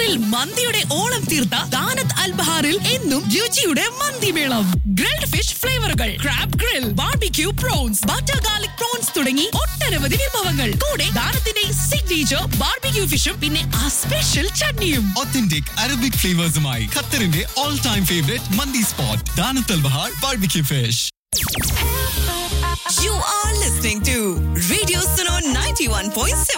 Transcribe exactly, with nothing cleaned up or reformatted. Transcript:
ഖത്തറിൽ മന്തിയുടെ ഓളം തീർത്ത ദാനത്ത് അൽ ബഹാറിൽ എന്നും രുചിയുടെ മന്തിമേളം. Grilled fish ഫ്ലേവറുകൾ, crab grill, barbecue prawns, butter garlic prawns തുടങ്ങി ഒട്ടനവധി വിഭവങ്ങൾ. കൂടെ ദാനത്തിന്റെ സിഗ്നേച്ചർ ബാർബിക്യൂ ഫിഷും പിന്നെ ആ സ്പെഷ്യൽ ചട്നിയും. Authentic Arabic flavors-മായി ഖത്തറിന്റെ all time favorite mandi spot ദാനത്ത് Al Bahar barbecue fish. You are listening to Radio Suno ninety-one point seven